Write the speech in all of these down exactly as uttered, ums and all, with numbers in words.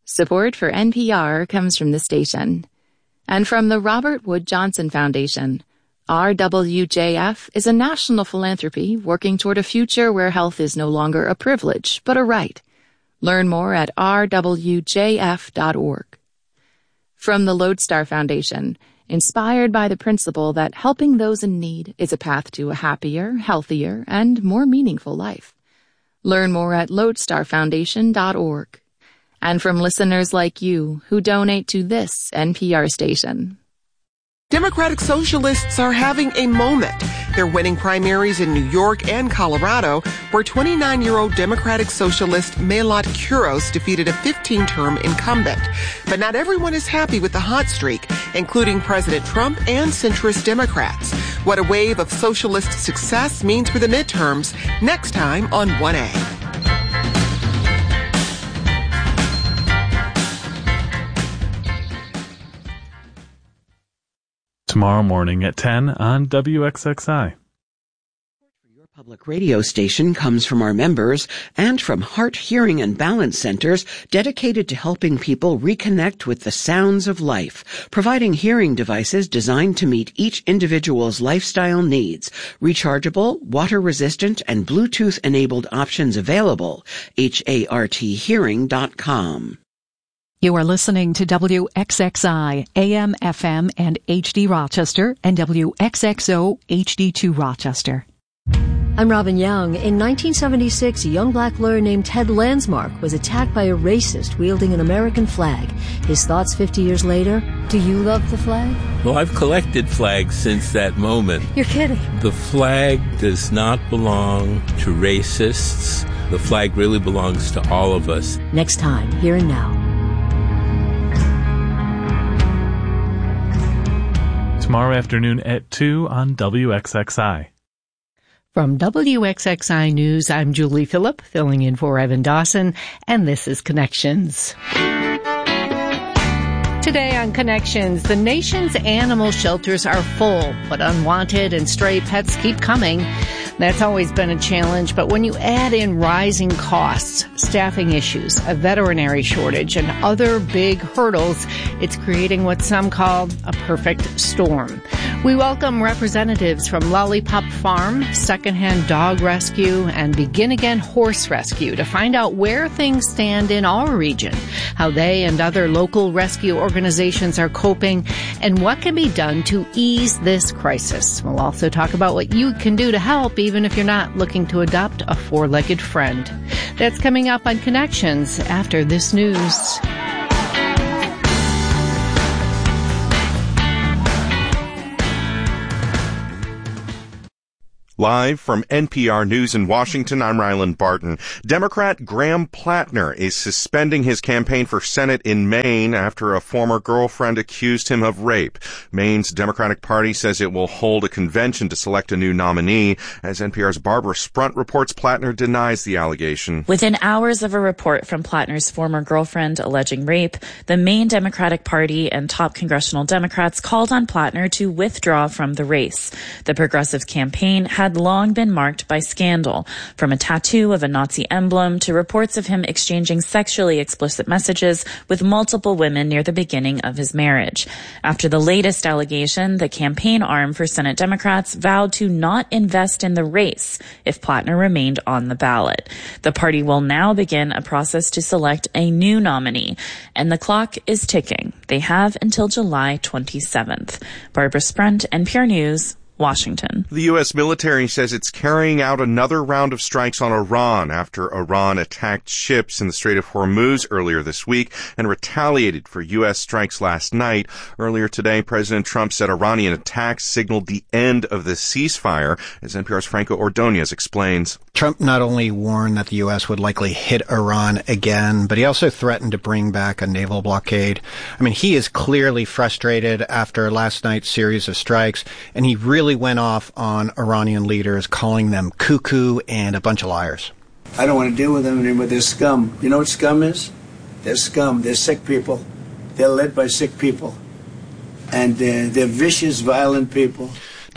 Support for N P R comes from the station. And from the Robert Wood Johnson Foundation. R W J F is a national philanthropy working toward a future where health is no longer a privilege, but a right. Learn more at r w j f dot org. From the Lodestar Foundation, inspired by the principle that helping those in need is a path to a happier, healthier, and more meaningful life. Learn more at lodestar foundation dot org. And from listeners like you who donate to this N P R station. Democratic Socialists are having a moment. They're winning primaries in New York and Colorado, where twenty-nine-year-old Democratic Socialist Melat Kuros defeated a fifteen-term incumbent. But not everyone is happy with the hot streak, including President Trump and centrist Democrats. What a wave of socialist success means for the midterms, next time on one A. Tomorrow morning at ten on W X X I. Your public radio station comes from our members and from Heart, Hearing, and Balance Centers dedicated to helping people reconnect with the sounds of life, providing hearing devices designed to meet each individual's lifestyle needs. Rechargeable, water-resistant, and Bluetooth-enabled options available. H A R T hearing dot com. You are listening to W X X I, A M, F M, and H D Rochester, and W X X O, H D two Rochester. I'm Robin Young. In nineteen seventy-six, a young black lawyer named Ted Landsmark was attacked by a racist wielding an American flag. His thoughts fifty years later, do you love the flag? Well, I've collected flags since that moment. You're kidding. The flag does not belong to racists. The flag really belongs to all of us. Next time, Here and Now. Tomorrow afternoon at two on W X X I. From W X X I News, I'm Julie Phillip, filling in for Evan Dawson, and this is Connections. Today on Connections, the nation's animal shelters are full, but unwanted and stray pets keep coming. That's always been a challenge, but when you add in rising costs, staffing issues, a veterinary shortage, and other big hurdles, it's creating what some call a perfect storm. We welcome representatives from Lollipop Farm, Secondhand Dog Rescue, and Begin Again Horse Rescue to find out where things stand in our region, how they and other local rescue organizations are coping, and what can be done to ease this crisis. We'll also talk about what you can do to help, even if you're not looking to adopt a four-legged friend. That's coming up on Connections after this news. Live from N P R News in Washington, I'm Ryland Barton. Democrat Graham Plattner is suspending his campaign for Senate in Maine after a former girlfriend accused him of rape. Maine's Democratic Party says it will hold a convention to select a new nominee. As N P R's Barbara Sprunt reports, Plattner denies the allegation. Within hours of a report from Plattner's former girlfriend alleging rape, the Maine Democratic Party and top congressional Democrats called on Plattner to withdraw from the race. The Progressive campaign had had long been marked by scandal, from a tattoo of a Nazi emblem to reports of him exchanging sexually explicit messages with multiple women near the beginning of his marriage. After the latest allegation, the campaign arm for Senate Democrats vowed to not invest in the race if Plattner remained on the ballot. The party will now begin a process to select a new nominee, and the clock is ticking. They have until July twenty-seventh. Barbara Sprunt, N P R News, Washington. The U S military says it's carrying out another round of strikes on Iran after Iran attacked ships in the Strait of Hormuz earlier this week and retaliated for U S strikes last night. Earlier today, President Trump said Iranian attacks signaled the end of the ceasefire, as N P R's Franco Ordonez explains. Trump not only warned that the U S would likely hit Iran again, but he also threatened to bring back a naval blockade. I mean, he is clearly frustrated after last night's series of strikes, and he really went off on Iranian leaders, calling them cuckoo and a bunch of liars. I don't want to deal with them anymore. They're scum. You know what scum is? They're scum. They're sick people. They're led by sick people. And they're, they're vicious, violent people.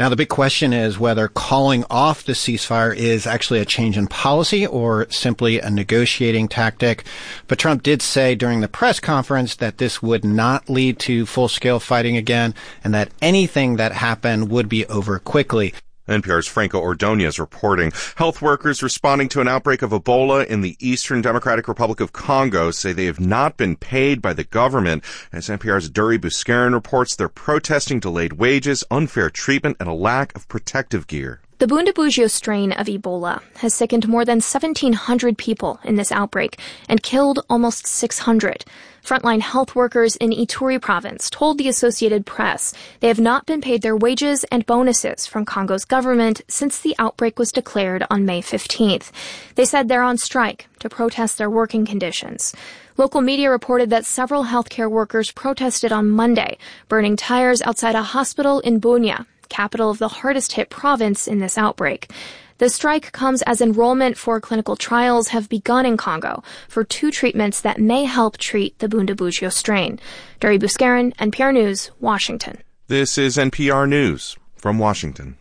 Now, the big question is whether calling off the ceasefire is actually a change in policy or simply a negotiating tactic. But Trump did say during the press conference that this would not lead to full-scale fighting again and that anything that happened would be over quickly. N P R's Franco Ordonez reporting. Health workers responding to an outbreak of Ebola in the Eastern Democratic Republic of Congo say they have not been paid by the government. As N P R's Duri Buscarin reports, they're protesting delayed wages, unfair treatment, and a lack of protective gear. The Bundibugyo strain of Ebola has sickened more than seventeen hundred people in this outbreak and killed almost six hundred. Frontline health workers in Ituri province told the Associated Press they have not been paid their wages and bonuses from Congo's government since the outbreak was declared on May fifteenth. They said they're on strike to protest their working conditions. Local media reported that several healthcare workers protested on Monday, burning tires outside a hospital in Bunia, capital of the hardest-hit province in this outbreak. The strike comes as enrollment for clinical trials have begun in Congo for two treatments that may help treat the Bundibugyo strain. Duri Buscarin, N P R News, Washington. This is N P R News from Washington.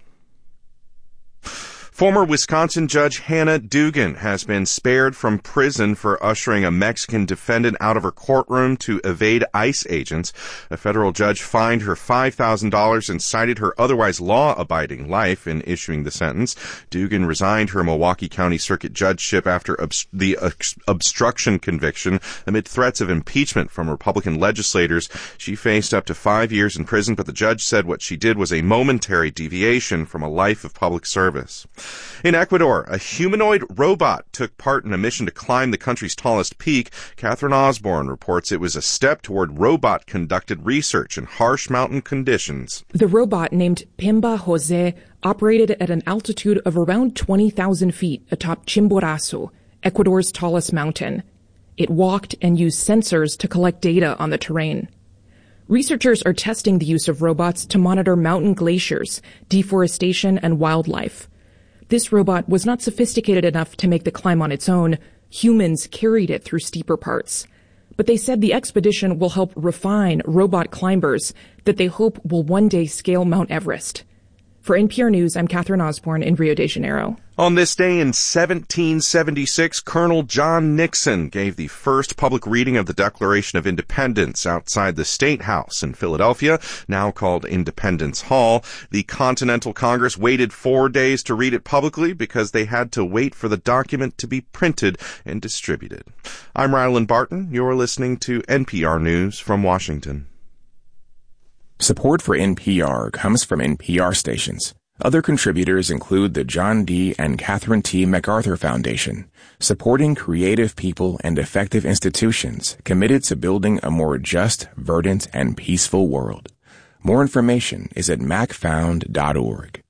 Former Wisconsin Judge Hannah Dugan has been spared from prison for ushering a Mexican defendant out of her courtroom to evade ICE agents. A federal judge fined her five thousand dollars and cited her otherwise law-abiding life in issuing the sentence. Dugan resigned her Milwaukee County Circuit judgeship after obst- the uh, obstruction conviction amid threats of impeachment from Republican legislators. She faced up to five years in prison, but the judge said what she did was a momentary deviation from a life of public service. In Ecuador, a humanoid robot took part in a mission to climb the country's tallest peak. Catherine Osborne reports it was a step toward robot-conducted research in harsh mountain conditions. The robot, named Pemba Jose, operated at an altitude of around twenty thousand feet atop Chimborazo, Ecuador's tallest mountain. It walked and used sensors to collect data on the terrain. Researchers are testing the use of robots to monitor mountain glaciers, deforestation, and wildlife. This robot was not sophisticated enough to make the climb on its own. Humans carried it through steeper parts. But they said the expedition will help refine robot climbers that they hope will one day scale Mount Everest. For N P R News, I'm Catherine Osborne in Rio de Janeiro. On this day in seventeen seventy-six, Colonel John Nixon gave the first public reading of the Declaration of Independence outside the State House in Philadelphia, now called Independence Hall. The Continental Congress waited four days to read it publicly because they had to wait for the document to be printed and distributed. I'm Ryland Barton. You're listening to N P R News from Washington. Support for N P R comes from N P R stations. Other contributors include the John D. and Catherine T. MacArthur Foundation, supporting creative people and effective institutions committed to building a more just, verdant, and peaceful world. More information is at mac found dot org.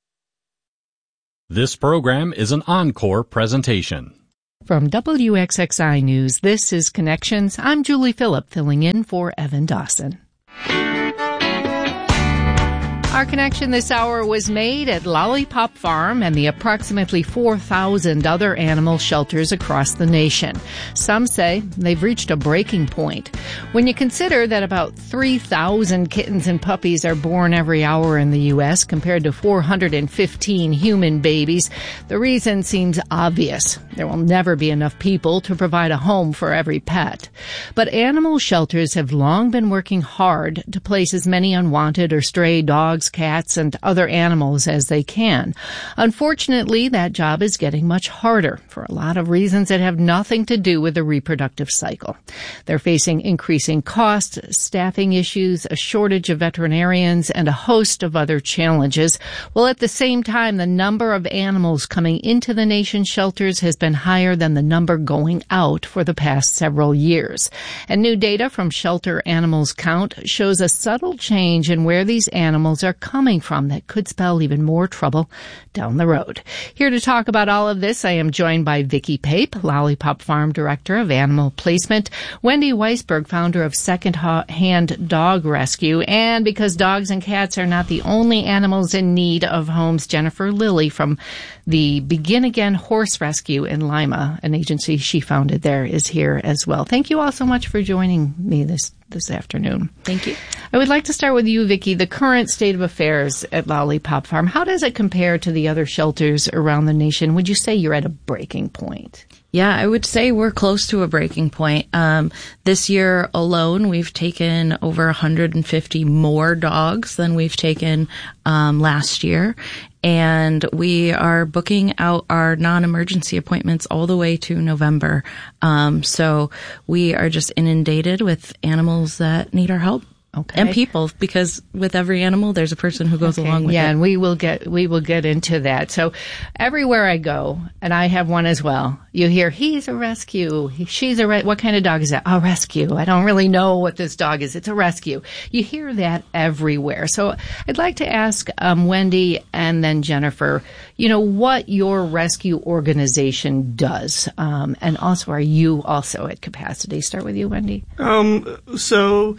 This program is an encore presentation. From W X X I News, this is Connections. I'm Julie Phillip, filling in for Evan Dawson. Our connection this hour was made at Lollipop Farm and the approximately four thousand other animal shelters across the nation. Some say they've reached a breaking point. When you consider that about three thousand kittens and puppies are born every hour in the U S compared to four hundred fifteen human babies, the reason seems obvious. There will never be enough people to provide a home for every pet. But animal shelters have long been working hard to place as many unwanted or stray dogs, cats, and other animals as they can. Unfortunately, that job is getting much harder for a lot of reasons that have nothing to do with the reproductive cycle. They're facing increasing costs, staffing issues, a shortage of veterinarians, and a host of other challenges. While at the same time, the number of animals coming into the nation's shelters has been higher than the number going out for the past several years. And new data from Shelter Animals Count shows a subtle change in where these animals are coming from that could spell even more trouble down the road. Here to talk about all of this, I am joined by Vicki Pape, Lollipop Farm Director of Animal Placement, Wendy Weisberg, founder of Second Hand Dog Rescue, and because dogs and cats are not the only animals in need of homes, Jennifer Lilly from the Begin Again Horse Rescue in Lima, an agency she founded there, is here as well. Thank you all so much for joining me this this afternoon. Thank you. I would like to start with you, Vicki. The current state of affairs at Lollipop Farm, how does it compare to the other shelters around the nation? Would you say you're at a breaking point? Yeah, I would say we're close to a breaking point. Um, this year alone, we've taken over one hundred fifty more dogs than we've taken um, last year. And we are booking out our non-emergency appointments all the way to November. Um, so we are just inundated with animals that need our help. Okay. And people, because with every animal, there's a person who goes okay. along with yeah, it. Yeah, and we will get we will get into that. So everywhere I go, and I have one as well, you hear, he's a rescue, he, she's a re- what kind of dog is that? A rescue. I don't really know what this dog is. It's a rescue. You hear that everywhere. So I'd like to ask um, Wendy and then Jennifer, you know, what your rescue organization does. Um, and also, are you also at capacity? Start with you, Wendy. Um. So...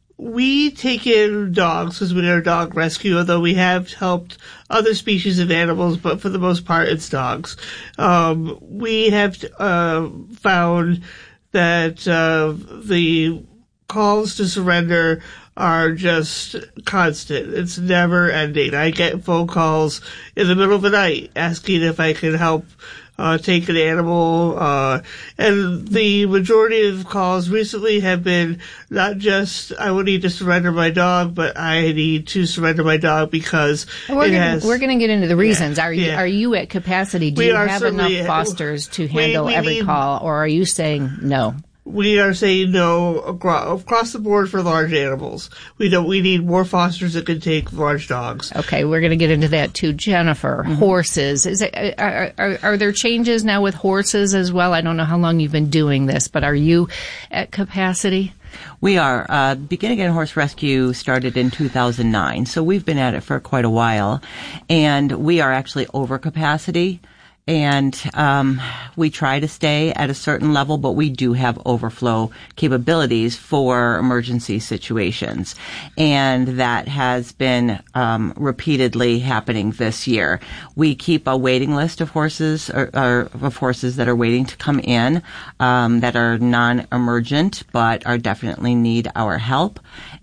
We take in dogs because we are a dog rescue, although we have helped other species of animals, but for the most part, it's dogs. Um, we have uh, found that uh, the calls to surrender are just constant. It's never ending. I get phone calls in the middle of the night asking if I can help Uh, take an animal, uh, and the majority of calls recently have been not just, I would need to surrender my dog, but I need to surrender my dog because we're it gonna, has... We're going to get into the reasons. Yeah, are you, yeah. are you at capacity? Do we you have enough certainly, fosters to handle we, we every need, call, or are you saying no? We are saying no across the board for large animals. We don't. We need more fosters that can take large dogs. Okay, we're going to get into that too. Jennifer, mm-hmm. horses. Is it, are, are, are there changes now with horses as well? I don't know how long you've been doing this, but are you at capacity? We are. Uh, Beginning at Horse Rescue started in two thousand nine, so we've been at it for quite a while, and we are actually over capacity. And um, we try to stay at a certain level, but we do have overflow capabilities for emergency situations. And that has been um, repeatedly happening this year. We keep a waiting list of horses or, or of horses that are waiting to come in um, that are non-emergent, but are definitely need our help.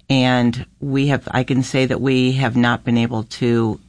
And we have, I can say that we have not been able to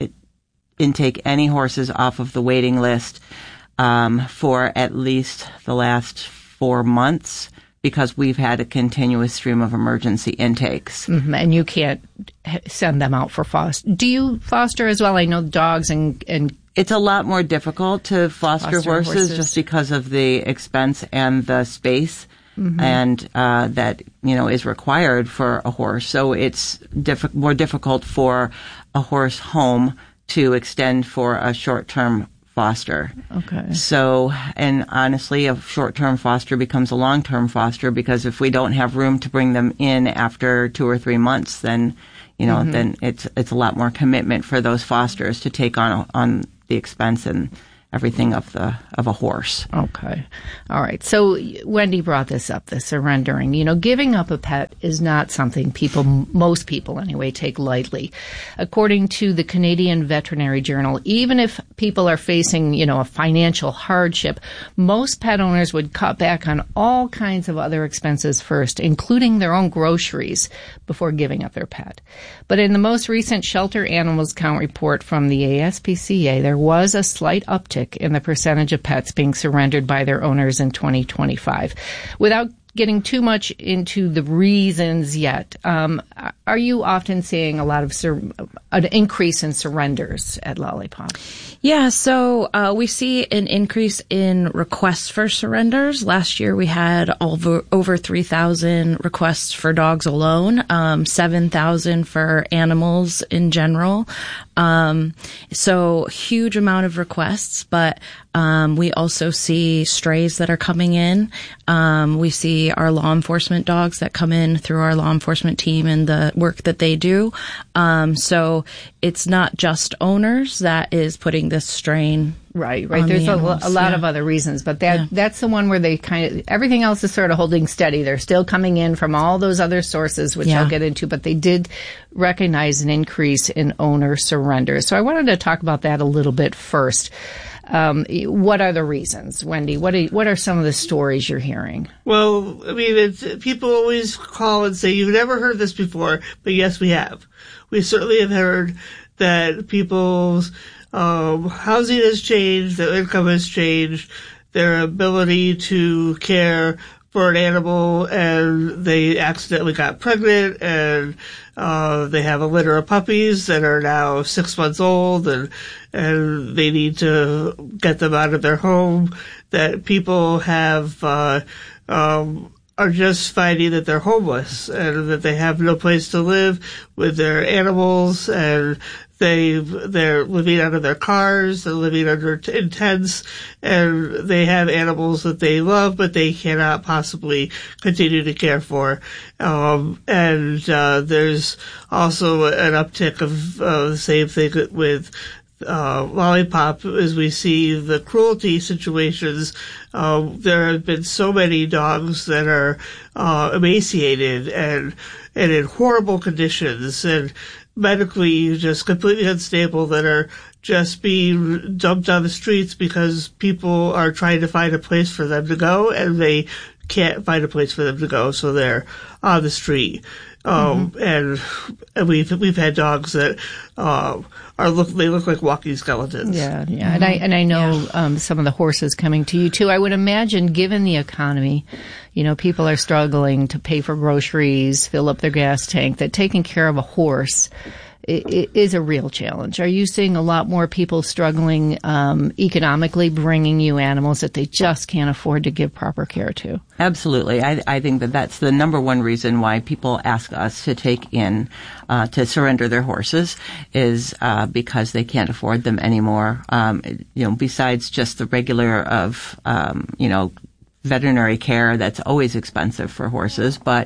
intake any horses off of the waiting list um, for at least the last four months because we've had a continuous stream of emergency intakes. Mm-hmm. And you can't send them out for foster. Do you foster as well? I know dogs and... and it's a lot more difficult to foster, foster horses, horses just because of the expense and the space. Mm-hmm. And uh, that, you know, is required for a horse. So it's diff- more difficult for a horse home to extend for a short-term foster. Okay. So, and honestly, a short-term foster becomes a long-term foster because if we don't have room to bring them in after two or three months, then, you know, mm-hmm. then it's it's a lot more commitment for those fosters to take on on the expense and everything of the of a horse. Okay. All right. So Wendy brought this up, the surrendering. You know, giving up a pet is not something people, most people anyway, take lightly. According to the Canadian Veterinary Journal, even if people are facing, you know, a financial hardship, most pet owners would cut back on all kinds of other expenses first, including their own groceries, before giving up their pet. But in the most recent Shelter Animals Count report from the A S P C A, there was a slight uptick in the percentage of pets being surrendered by their owners in twenty twenty-five. Without getting too much into the reasons yet, um, are you often seeing a lot of sur- an increase in surrenders at Lollipop? Yeah, so uh, we see an increase in requests for surrenders. Last year we had over, over three thousand requests for dogs alone, um, seven thousand for animals in general. Um, so huge amount of requests, but um, we also see strays that are coming in. Um, we see our law enforcement dogs that come in through our law enforcement team and the work that they do. Um, so it's not just owners that is putting this strain. Right, right. There's the a, a lot yeah. of other reasons, but that yeah. that's the one where they kind of, everything else is sort of holding steady. They're still coming in from all those other sources, which yeah. I'll get into, but they did recognize an increase in owner surrenders. So I wanted to talk about that a little bit first. Um, what are the reasons, Wendy? What are, what are some of the stories you're hearing? Well, I mean, it's, people always call and say, you've never heard this before, but yes, we have. We certainly have heard that people's um, housing has changed, their income has changed, their ability to care for an animal, and they accidentally got pregnant, and uh they have a litter of puppies that are now six months old, and and they need to get them out of their home. That people have uh um are just finding that they're homeless and that they have no place to live with their animals, and they they're living out of their cars, they're living under t- in tents, and they have animals that they love, but they cannot possibly continue to care for. Um, and uh, there's also an uptick of uh, the same thing with Uh, Lollipop, as we see the cruelty situations. Uh, there have been so many dogs that are uh, emaciated and and in horrible conditions and medically just completely unstable, that are just being dumped on the streets because people are trying to find a place for them to go, and they can't find a place for them to go, so they're on the street. Um, mm-hmm. and, and we've, we've had dogs that, uh, are look, they look like walking skeletons. Yeah, yeah. Mm-hmm. And I, and I know, yeah. um, some of the horses coming to you too. I would imagine, given the economy, you know, people are struggling to pay for groceries, fill up their gas tank, that taking care of a horse it is a real challenge. Are you seeing a lot more people struggling um, economically, bringing you animals that they just can't afford to give proper care to? Absolutely. I, I think that that's the number one reason why people ask us to take in, uh, to surrender their horses, is uh, because they can't afford them anymore. Um, you know, besides just the regular of, um, you know, veterinary care that's always expensive for horses, but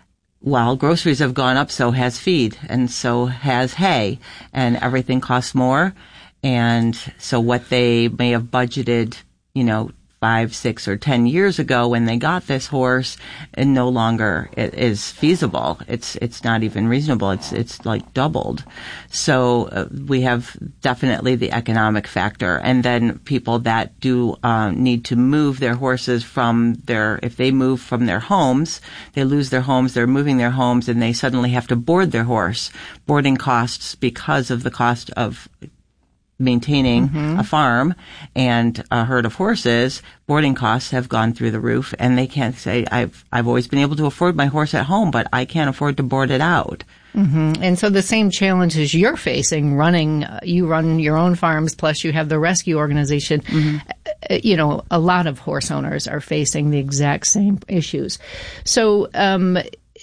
while groceries have gone up, so has feed, and so has hay, and everything costs more. And so what they may have budgeted, you know, five, six, or ten years ago when they got this horse, and no longer is feasible. It's it's not even reasonable. It's it's like doubled. So uh, we have definitely the economic factor, and then people that do um, need to move their horses from their, if they move from their homes, they lose their homes. They're moving their homes, and they suddenly have to board their horse. Boarding costs, because of the cost of maintaining mm-hmm. a farm and a herd of horses, boarding costs have gone through the roof, and they can't say, I've I've always been able to afford my horse at home, but I can't afford to board it out. Mm-hmm. And so the same challenges you're facing running, uh, you run your own farms, plus you have the rescue organization. Mm-hmm. Uh, you know, a lot of horse owners are facing the exact same issues. So, um,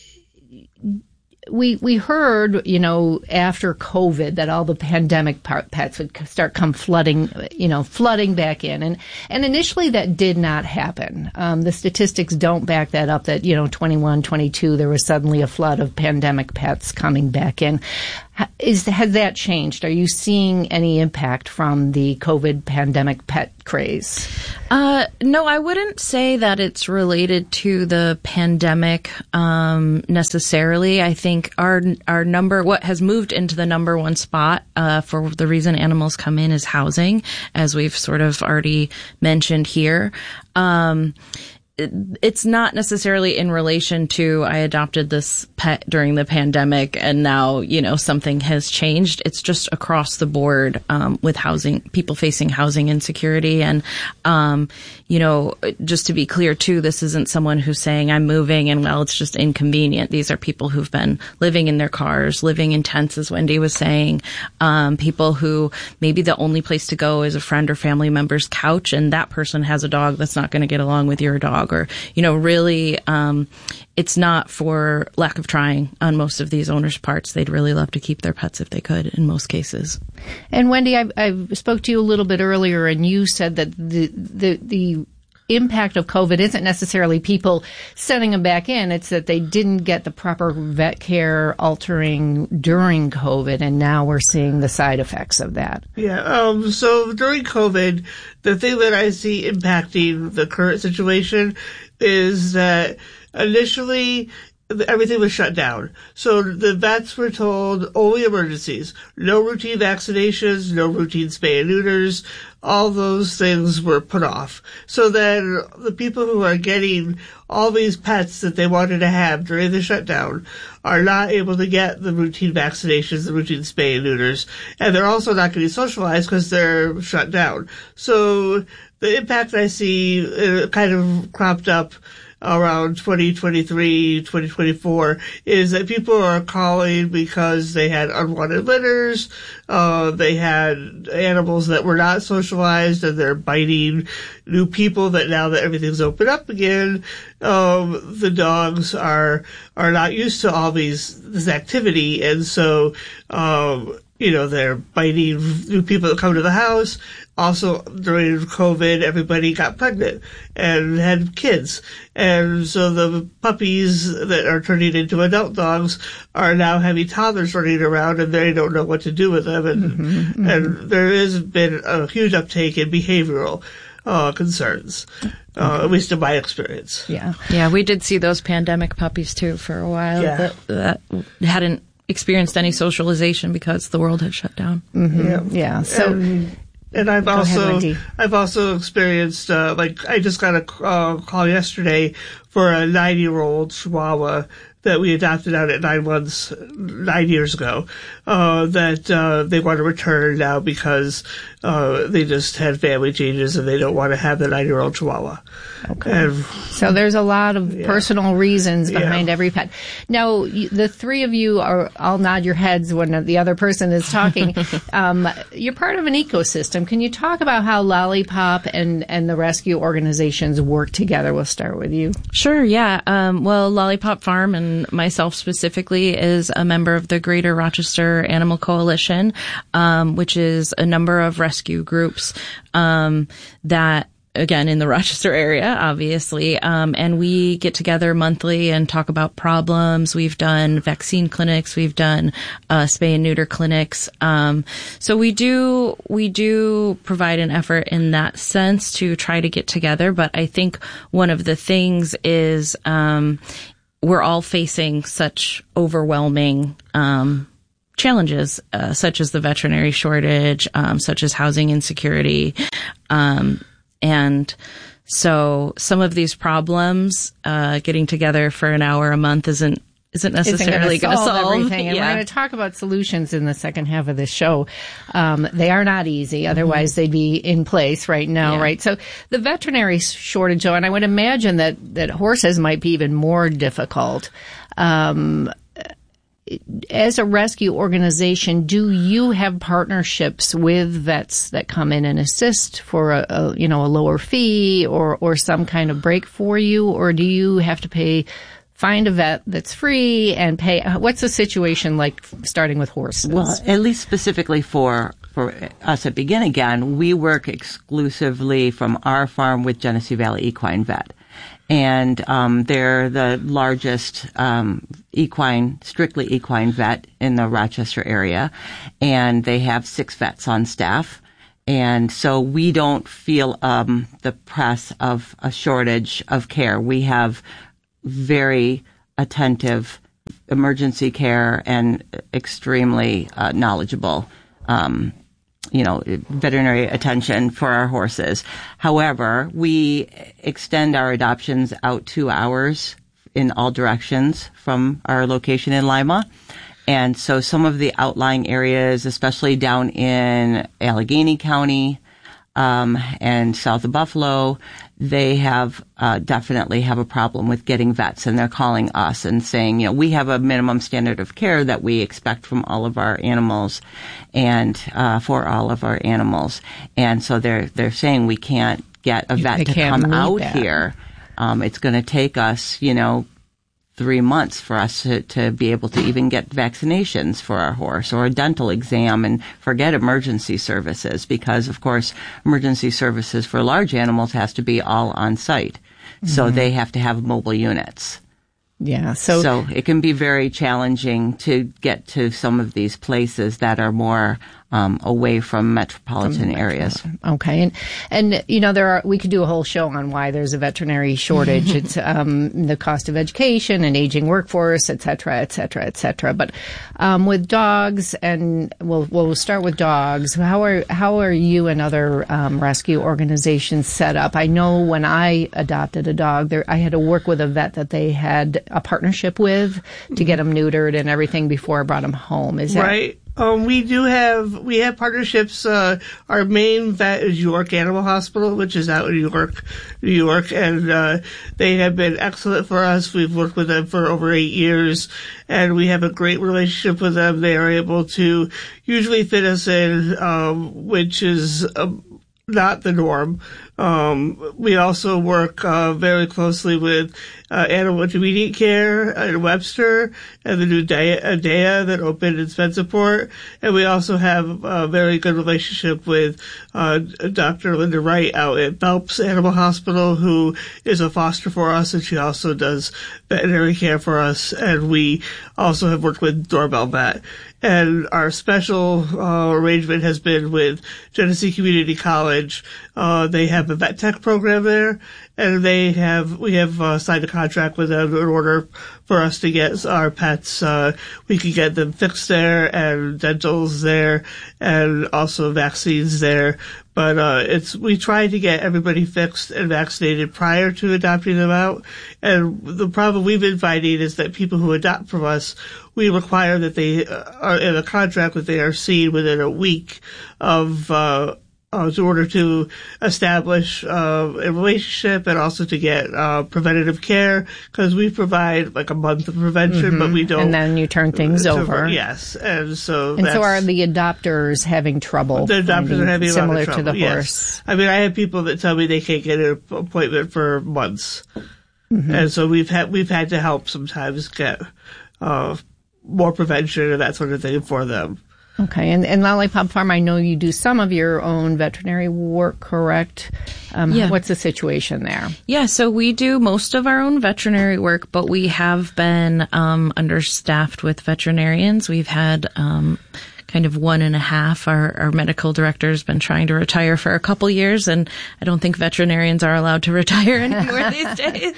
We we heard, you know, after COVID that all the pandemic pets would start come flooding, you know, flooding back in. And, and initially that did not happen. Um, the statistics don't back that up, that, you know, twenty-one, twenty-two, there was suddenly a flood of pandemic pets coming back in. Is, has that changed? Are you seeing any impact from the COVID pandemic pet craze? Uh, no, I wouldn't say that it's related to the pandemic um, necessarily. I think our our number, what has moved into the number one spot uh, for the reason animals come in, is housing, as we've sort of already mentioned here. Um, It's not necessarily in relation to, I adopted this pet during the pandemic and now, you know, something has changed. It's just across the board, um, with housing, people facing housing insecurity. And, um, you know, just to be clear too, this isn't someone who's saying I'm moving and, well, it's just inconvenient. These are people who've been living in their cars, living in tents, as Wendy was saying, um, people who maybe the only place to go is a friend or family member's couch, and that person has a dog that's not going to get along with your dog. Or, you know, really, um, it's not for lack of trying on most of these owners' parts. They'd really love to keep their pets if they could, in most cases. And Wendy, I, I spoke to you a little bit earlier, and you said that the the the impact of COVID isn't necessarily people sending them back in. It's that they didn't get the proper vet care altering during COVID, and now we're seeing the side effects of that. Yeah. Um, so during COVID, the thing that I see impacting the current situation is that initially everything was shut down. So the vets were told only emergencies, no routine vaccinations, no routine spay and neuters. All those things were put off. So then the people who are getting all these pets that they wanted to have during the shutdown are not able to get the routine vaccinations, the routine spay and neuters, and they're also not getting socialized because they're shut down. So the impact I see uh, kind of cropped up around twenty twenty-three, twenty twenty-four is that people are calling because they had unwanted litters, uh, they had animals that were not socialized and they're biting new people that now that everything's opened up again, um, the dogs are, are not used to all these, this activity. And so, um, you know, they're biting new people that come to the house. Also, during COVID, everybody got pregnant and had kids. And so the puppies that are turning into adult dogs are now having toddlers running around and they don't know what to do with them. And, mm-hmm, mm-hmm. and there has been a huge uptake in behavioral uh, concerns, uh, at least in my experience. Yeah. Yeah, we did see those pandemic puppies too for a while yeah. that, that hadn't experienced any socialization because the world had shut down. Mm-hmm. Yeah. yeah. So, and, and I've also, ahead, I've also experienced, uh, like, I just got a uh, call yesterday for a nine-year-old Chihuahua that we adopted out at nine months, nine years ago, uh, that, uh, they want to return now because, uh, they just had family changes and they don't want to have the nine-year-old Chihuahua. Okay. And, so there's a lot of yeah. personal reasons behind yeah. every pet. Now, you, the three of you are, I'll nod your heads when the other person is talking. um, you're part of an ecosystem. Can you talk about how Lollipop and, and the rescue organizations work together? We'll start with you. Sure, yeah. Um, well, Lollipop Farm and myself specifically is a member of the Greater Rochester Animal Coalition, um, which is a number of rescue groups um, that again, in the Rochester area, obviously. Um, and we get together monthly and talk about problems. We've done vaccine clinics. We've done, uh, spay and neuter clinics. Um, so we do, we do provide an effort in that sense to try to get together. But I think one of the things is, um, we're all facing such overwhelming, um, challenges, uh, such as the veterinary shortage, um, such as housing insecurity, um, And so some of these problems, uh, getting together for an hour a month isn't, isn't necessarily going to solve, solve everything. And yeah. we're going to talk about solutions in the second half of this show. Um, they are not easy. Otherwise mm-hmm. they'd be in place right now, yeah. right? So the veterinary shortage, though, and I would imagine that, that horses might be even more difficult. Um, As a rescue organization, do you have partnerships with vets that come in and assist for a, a you know a lower fee or or some kind of break for you, or do you have to pay find a vet that's free and pay? What's the situation like starting with horses? Well, at least specifically for for us at Begin Again, we work exclusively from our farm with Genesee Valley Equine Vet. And um they're the largest um equine, strictly equine vet in the Rochester area, and they have six vets on staff. And so we don't feel um the press of a shortage of care. We have very attentive emergency care and extremely uh, knowledgeable um you know, veterinary attention for our horses. However, we extend our adoptions out two hours in all directions from our location in Lima. And so some of the outlying areas, especially down in Allegheny County, um, and south of Buffalo, they have, uh, definitely have a problem with getting vets, and they're calling us and saying, you know, we have a minimum standard of care that we expect from all of our animals and, uh, for all of our animals. And so they're, they're saying we can't get a vet they to come out that. here. Um, it's going to take us, you know, three months for us to, to be able to even get vaccinations for our horse or a dental exam, and forget emergency services, because of course emergency services for large animals has to be all on site. Mm-hmm. So they have to have mobile units. Yeah. So, so it can be very challenging to get to some of these places that are more um, away from metropolitan from areas. Okay. And, and, you know, there are, we could do a whole show on why there's a veterinary shortage. It's, um, the cost of education, an aging workforce, et cetera, et cetera, et cetera. But, um, with dogs, and we'll, we'll start with dogs. How are, how are you and other, um, rescue organizations set up? I know when I adopted a dog there, I had to work with a vet that they had a partnership with to get him neutered and everything before I brought him home. Is that right? Um, we do have, we have partnerships. Uh, our main vet is York Animal Hospital, which is out in York, New York, and, uh, they have been excellent for us. We've worked with them for over eight years, and we have a great relationship with them. They are able to usually fit us in, um, which is, um, not the norm. Um, we also work, uh, very closely with, uh, Animal Intermediate Care in Webster and the new Dea, Dea that opened in Spencerport. And we also have a very good relationship with, uh, Doctor Linda Wright out at Phelps Animal Hospital, who is a foster for us, and she also does veterinary care for us. And we also have worked with Doorbell Vet. And our special uh, arrangement has been with Genesee Community College. Uh, they have a vet tech program there, and they have we have uh, signed a contract with them in order for us to get our pets. Uh, we can get them fixed there, and dentals there, and also vaccines there. But uh it's we try to get everybody fixed and vaccinated prior to adopting them out. And the problem we've been finding is that people who adopt from us, we require that they are in a contract that they are seen within a week of uh Uh, in order to establish uh, a relationship and also to get uh, preventative care, because we provide like a month of prevention, mm-hmm. but we don't. And then you turn things uh, over. Yes, and so. And that's, so are the adopters having trouble? The adopters are having similar a lot of trouble, to the yes. horse. I mean, I have people that tell me they can't get an appointment for months, mm-hmm. and so we've had we've had to help sometimes get uh, more prevention and that sort of thing for them. Okay, and, and Lollipop Farm, I know you do some of your own veterinary work, correct? Um, yeah. What's the situation there? Yeah, so we do most of our own veterinary work, but we have been um, understaffed with veterinarians. We've had um, kind of one and a half. Our, our medical director has been trying to retire for a couple years, and I don't think veterinarians are allowed to retire anymore these days.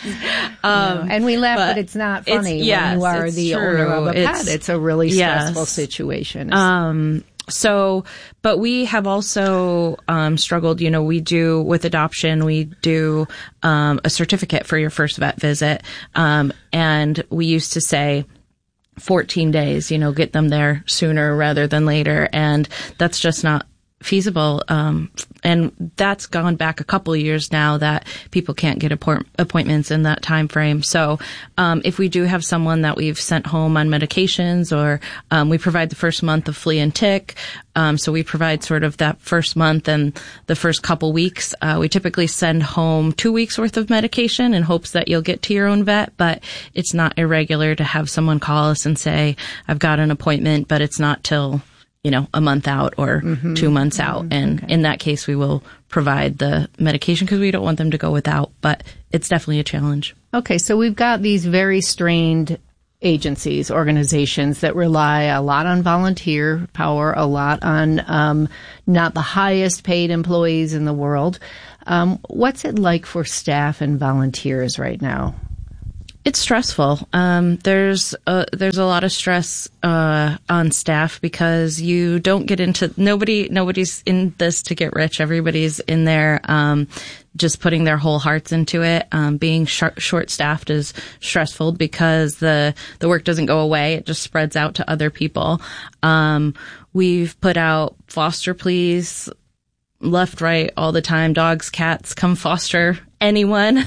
Um, no. And we laugh, but, but it's not funny it's, yes, when you are the true. owner of a pet. It's, it's a really stressful yes. situation. Um, so, but we have also um, struggled, you know, we do, with adoption, we do um, a certificate for your first vet visit, um, and we used to say, fourteen days, you know, get them there sooner rather than later. And that's just not feasible. Um, and that's gone back a couple of years now that people can't get appoint- appointments in that time frame. So, um, if we do have someone that we've sent home on medications, or, um, we provide the first month of flea and tick. Um, so we provide sort of that first month and the first couple weeks. Uh, we typically send home two weeks worth of medication in hopes that you'll get to your own vet, but it's not irregular to have someone call us and say, I've got an appointment, but it's not till, you know, a month out or mm-hmm. two months out. Mm-hmm. And okay. in that case, we will provide the medication because we don't want them to go without, but it's definitely a challenge. Okay. So we've got these very strained agencies, organizations that rely a lot on volunteer power, a lot on um, not the highest paid employees in the world. Um, what's it like for staff and volunteers right now? It's stressful. Um, there's a, there's a lot of stress uh, on staff because you don't get into nobody nobody's in this to get rich. Everybody's in there um, just putting their whole hearts into it. Um, being sh- short staffed is stressful because the the work doesn't go away. It just spreads out to other people. Um, we've put out foster pleas left, right, all the time. Dogs, cats, come foster anyone.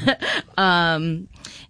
um,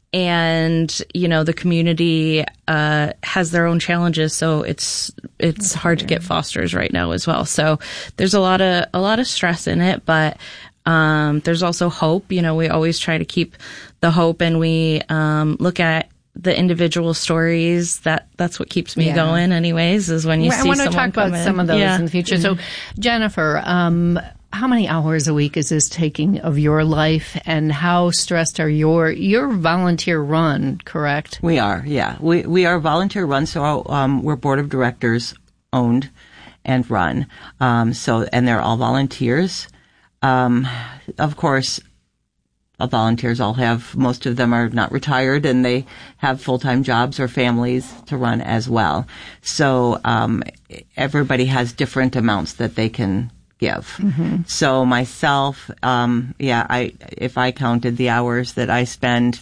And, you know, the community, uh, has their own challenges. So it's, it's hard to get fosters right now as well. So there's a lot of, a lot of stress in it, but, um, there's also hope. You know, we always try to keep the hope, and we, um, look at the individual stories. That, that's what keeps me yeah. going anyways, is when you well, see someone I want to talk about in. some of those yeah. in the future. Mm-hmm. So Jennifer, um, how many hours a week is this taking of your life, and how stressed are your, your volunteer run, correct? We are, yeah. We, we are volunteer run, so, um, we're board of directors owned. and run. Um, so, and they're all volunteers. Um, of course, volunteers all have, most of them are not retired and they have full-time jobs or families to run as well. So, um, everybody has different amounts that they can give. Mm-hmm. So myself, um, yeah, I, if I counted the hours that I spend,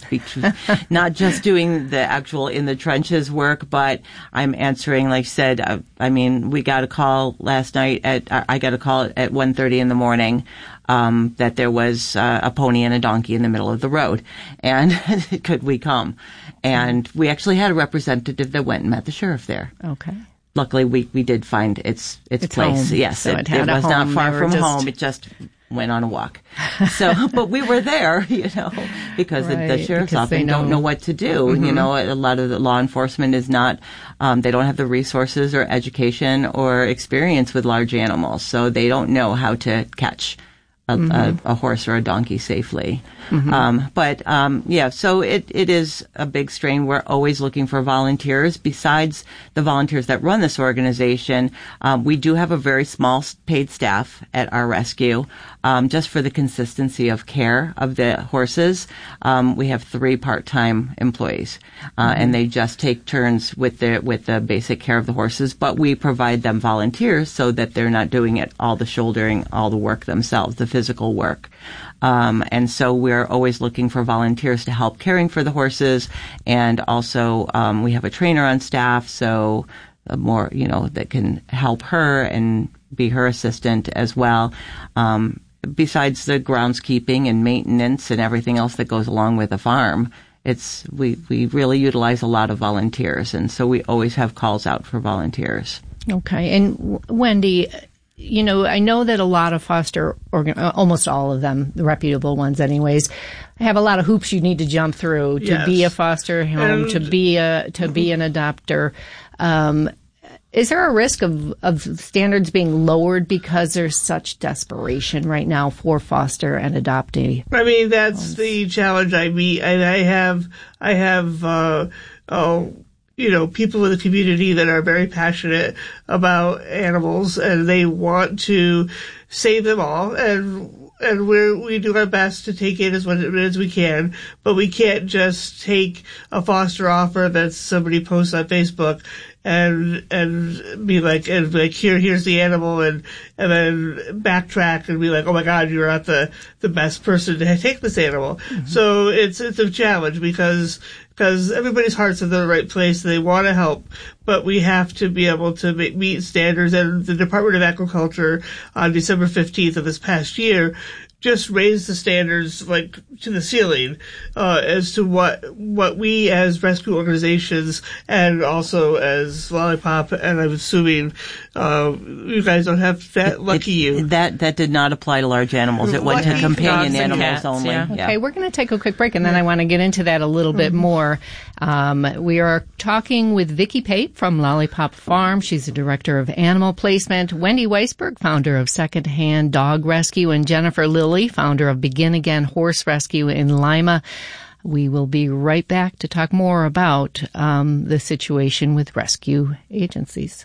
not just doing the actual in the trenches work, but I'm answering, like I said, uh, I mean, we got a call last night at, uh, I got a call at one thirty in the morning, um, that there was uh, a pony and a donkey in the middle of the road. And could we come? And we actually had a representative that went and met the sheriff there. Okay. Luckily, we, we did find its its, its place. Home. Yes, so it, it, it was home. not far They from just... home. It just went on a walk. So, but we were there, you know, because right, the, the sheriff's because office don't know what to do. Mm-hmm. You know, a lot of the law enforcement is not, um, they don't have the resources or education or experience with large animals, so they don't know how to catch a, mm-hmm. a, a horse or a donkey safely. Mm-hmm. Um, but, um, yeah, so it, it is a big strain. We're always looking for volunteers. Besides the volunteers that run this organization, um, we do have a very small paid staff at our rescue, um, just for the consistency of care of the horses. Um, we have three part-time employees, uh, mm-hmm. and they just take turns with the, with the basic care of the horses, but we provide them volunteers so that they're not doing it all the shouldering, all the work themselves, the physical work. Um, and so we're always looking for volunteers to help caring for the horses. And also, um, we have a trainer on staff, so uh, more, you know, that can help her and be her assistant as well. Um, besides the groundskeeping and maintenance and everything else that goes along with a farm, it's, we, we really utilize a lot of volunteers. And so we always have calls out for volunteers. Okay. And w- Wendy, you know, I know that a lot of foster, organ- almost all of them, the reputable ones anyways, have a lot of hoops you need to jump through to yes. be a foster home, and to be a, to be an adopter. Um, is there a risk of, of standards being lowered because there's such desperation right now for foster and adoptee? I mean, that's the challenge I meet. And I have, I have, uh, oh, you know, people in the community that are very passionate about animals and they want to save them all. And, and we're, we do our best to take in as much as we can, but we can't just take a foster offer that somebody posts on Facebook and, and be like, and be like, here, here's the animal and, and then backtrack and be like, oh my God, you're not the, the best person to take this animal. Mm-hmm. So it's, it's a challenge because, because everybody's heart's in the right place. They want to help, but we have to be able to make, meet standards. And the Department of Agriculture on December fifteenth of this past year just raised the standards like to the ceiling uh, as to what what we as rescue organizations and also as Lollipop, and I'm assuming uh, you guys don't have that. It, lucky it, you. That that did not apply to large animals. It went to companion animals cats, only. Yeah. Yeah. Okay, we're going to take a quick break, and then I want to get into that a little bit more. Um, we are talking with Vicki Pape from Lollipop Farm. She's the director of animal placement. Wendy Weisberg, founder of Secondhand Dog Rescue, and Jennifer Lilly, founder of Begin Again Horse Rescue in Lima. We will be right back to talk more about um, the situation with rescue agencies.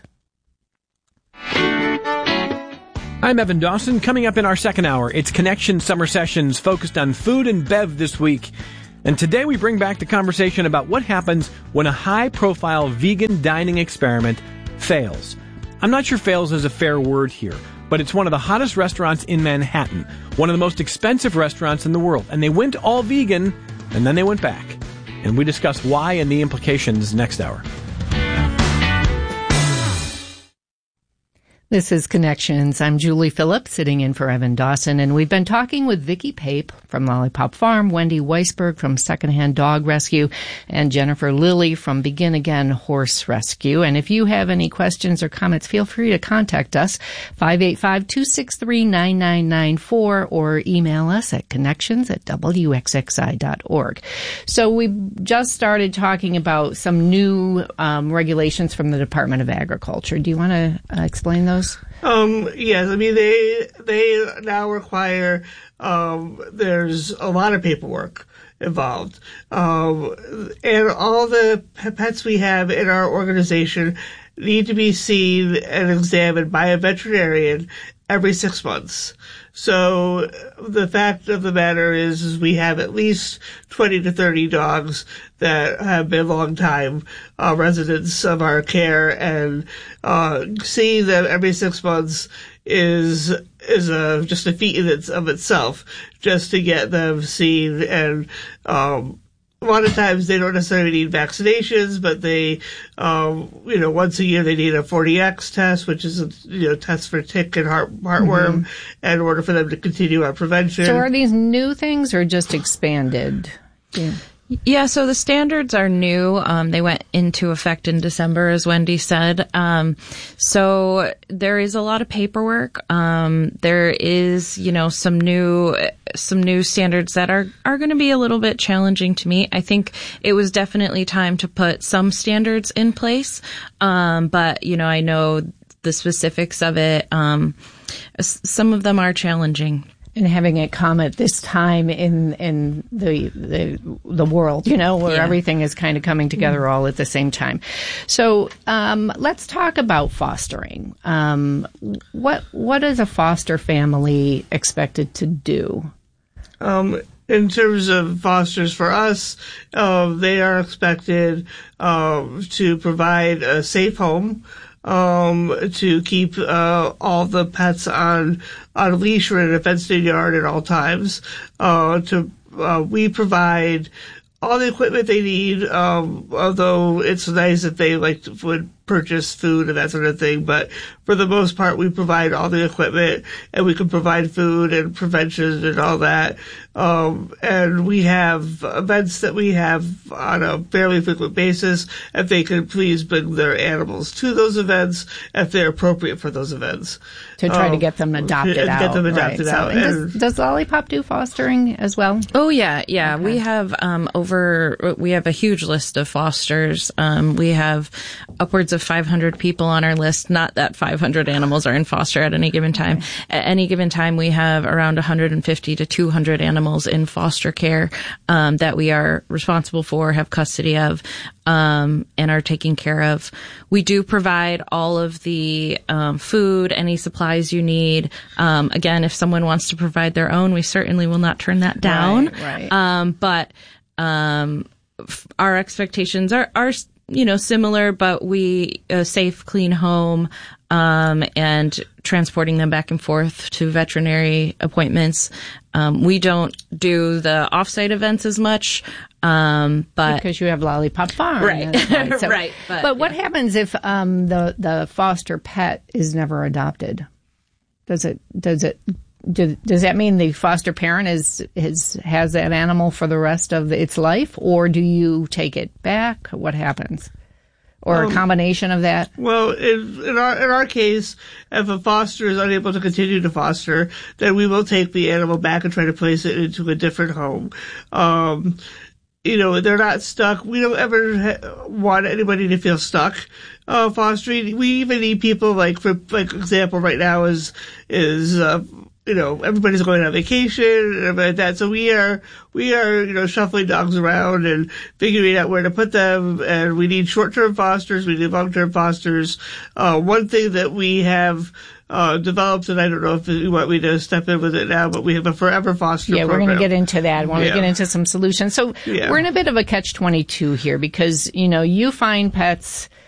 I'm Evan Dawson. Coming up in our second hour, it's Connection Summer Sessions focused on food and bev this week. And today we bring back the conversation about what happens when a high-profile vegan dining experiment fails. I'm not sure fails is a fair word here, but it's one of the hottest restaurants in Manhattan, one of the most expensive restaurants in the world. And they went all vegan, and then they went back. And we discuss why and the implications next hour. This is Connections. I'm Julie Phillips, sitting in for Evan Dawson, and we've been talking with Vicki Pape from Lollipop Farm, Wendy Weisberg from Secondhand Dog Rescue, and Jennifer Lilly from Begin Again Horse Rescue. And if you have any questions or comments, feel free to contact us, five eight five, two six three, nine nine nine four, or email us at connections at w x x i dot org. So we just started talking about some new um, regulations from the Department of Agriculture. Do you want to uh, explain those? Um, yes, I mean, they, they now require, um, there's a lot of paperwork involved. Um, and all the pets we have in our organization need to be seen and examined by a veterinarian every six months. So the fact of the matter is, is we have at least twenty to thirty dogs that have been long time uh, residents of our care, and uh, seeing them every six months is is a just a feat in its, of itself, just to get them seen. And um, a lot of times they don't necessarily need vaccinations, but they, um, you know, once a year they need a forty X test, which is a you know test for tick and heart heartworm, mm-hmm. in order for them to continue our prevention. So are these new things or just expanded? Yeah. Yeah, so the standards are new. Um, they went into effect in December, as Wendy said. Um, so there is a lot of paperwork. Um, there is, you know, some new, some new standards that are, are going to be a little bit challenging to meet. I think it was definitely time to put some standards in place. Um, but, you know, I know the specifics of it. Um, some of them are challenging. And having it come at this time in in the the, the world, you know, where yeah. everything is kind of coming together mm. all at the same time. So um, let's talk about fostering. Um, what what is a foster family expected to do? Um, in terms of fosters for us, uh, they are expected uh, to provide a safe home. Um, to keep, uh, all the pets on, on a leash or in a fenced-in yard at all times. Uh, to, uh, we provide all the equipment they need, um, although it's nice if they, like, would purchase food and that sort of thing, but for the most part, we provide all the equipment, and we can provide food and prevention and all that. Um, and we have events that we have on a fairly frequent basis. If they can please bring their animals to those events, if they're appropriate for those events. To try um, to get them adopted to out. Get them adopted right. out. So, and does, does Lollipop do fostering as well? Oh, yeah, yeah. Okay. We have um, over, we have a huge list of fosters. Um, we have upwards of five hundred people on our list. Not that five hundred animals are in foster at any given time. Okay. At any given time, we have around one hundred fifty to two hundred animals in foster care um, that we are responsible for, have custody of, um, and are taking care of. We do provide all of the um, food, any supplies you need. Um, again, if someone wants to provide their own, we certainly will not turn that down. Right, right. Um, but um, f- our expectations are, are you know, similar, but we, a safe, clean home, um, and transporting them back and forth to veterinary appointments. Um, we don't do the off-site events as much, um, but. Because you have Lollipop Farm. Right. right. So, right. But, but what yeah. happens if, um, the, the foster pet is never adopted? Does it, does it, do, does that mean the foster parent is, is, has that animal for the rest of its life, or do you take it back? What happens? Or um, a combination of that? Well, in, in our in our case, if a foster is unable to continue to foster, then we will take the animal back and try to place it into a different home. Um, you know, they're not stuck. We don't ever ha- want anybody to feel stuck uh, fostering. We even need people, like, for like example, right now is is. Uh, You know, everybody's going on vacation and everything like that. So we are, we are, you know, shuffling dogs around and figuring out where to put them. And we need short-term fosters. We need long-term fosters. Uh, one thing that we have, uh, developed, and I don't know if you want me to step in with it now, but we have a forever foster yeah, program. we're going to get into that. I want to yeah. get into some solutions. So yeah. we're in a bit of a catch twenty-two here because, you know, you find pets